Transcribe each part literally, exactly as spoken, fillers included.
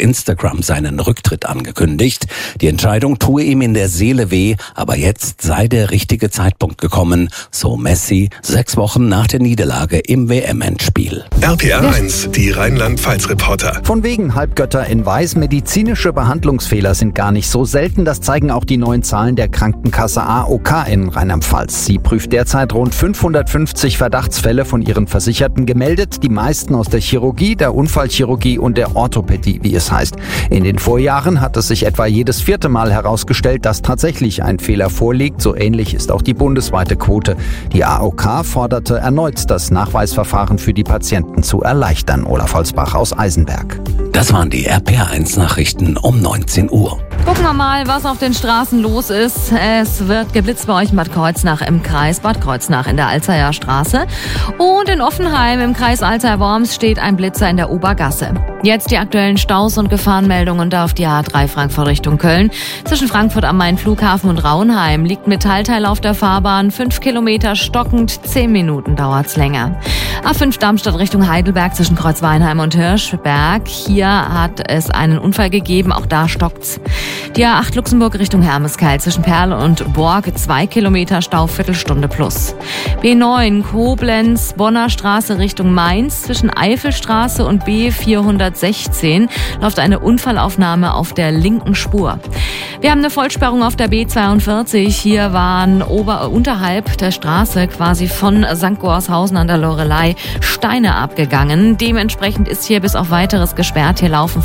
Instagram seinen Rücktritt angekündigt. Die Entscheidung tue ihm in der Seele weh, aber jetzt sei der richtige Zeitpunkt gekommen, so Messi, sechs Wochen nach der Niederlage im W M-Endspiel. R P R eins, die Rheinland-Pfalz-Reporter. Von wegen Halbgötter in Weiß, medizinische Behandlungsfehler sind gar nicht so selten. Das zeigen auch die neuen Zahlen der Krankenkasse A O K in Rheinland-Pfalz. Sie prüft derzeit rund fünfhundertfünfzig Verdachtsfälle von ihren Versicherten gemeldet. Die meisten aus der Chirurgie, der Unfallchirurgie und der Orthopädie, wie es heißt. In den Vorjahren hat es sich etwa jedes vierte Mal herausgestellt, dass tatsächlich ein Fehler vorliegt. So ähnlich ist auch die bundesweite Quote. Die A O K forderte erneut, das Nachweisverfahren für die Patienten zu erleichtern. Olaf Holzbach aus Eisenberg. Das waren die R P R eins Nachrichten um neunzehn Uhr. Gucken wir mal, was auf den Straßen los ist. Es wird geblitzt bei euch in Bad Kreuznach im Kreis Bad Kreuznach in der Alzeyer Straße. Und in Offenheim im Kreis Alzey-Worms steht ein Blitzer in der Obergasse. Jetzt die aktuellen Staus und Gefahrenmeldungen da auf die A drei Frankfurt Richtung Köln. Zwischen Frankfurt am Main Flughafen und Raunheim liegt Metallteil auf der Fahrbahn. Fünf Kilometer stockend, zehn Minuten dauert's länger. A fünf Darmstadt Richtung Heidelberg zwischen Kreuzweinheim und Hirschberg. Hier hat es einen Unfall gegeben, auch da stockt's. Die A acht Luxemburg Richtung Hermeskeil zwischen Perle und Borg, zwei Kilometer Stau, Viertelstunde plus. B neun Koblenz, Bonner Straße Richtung Mainz zwischen Eifelstraße und B vierhundertsechzehn läuft eine Unfallaufnahme auf der linken Spur. Wir haben eine Vollsperrung auf der B zweiundvierzig. Hier waren ober, unterhalb der Straße quasi von Sankt Gorshausen an der Lorelei Steine abgegangen. Dementsprechend ist hier bis auf weiteres gesperrt. Hier laufen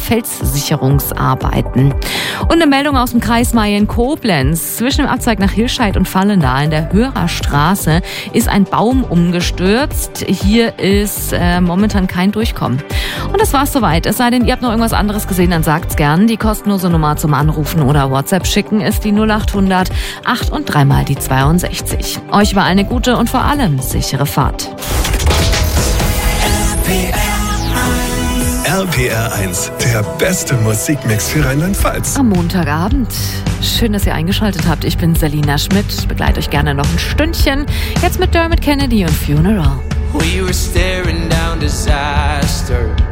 Felssicherungsarbeiten. Und eine Meldung aus dem Kreis Mayen-Koblenz. Zwischen dem Abzweig nach Hilscheid und Vallendar in der Hörerstraße ist ein Baum umgestürzt. Hier ist äh, momentan kein Durchkommen. Und das war's soweit. Es sei denn, ihr habt noch irgendwas anderes gesehen, dann sagt's gern. Die kostenlose Nummer zum Anrufen oder WhatsApp schicken ist die null achthundert acht und dreimal die zweiundsechzig. Euch war eine gute und vor allem sichere Fahrt. R P R eins, der beste Musikmix für Rheinland-Pfalz. Am Montagabend. Schön, dass ihr eingeschaltet habt. Ich bin Selina Schmidt. Ich begleite euch gerne noch ein Stündchen. Jetzt mit Dermot Kennedy und Funeral. We were staring down disaster.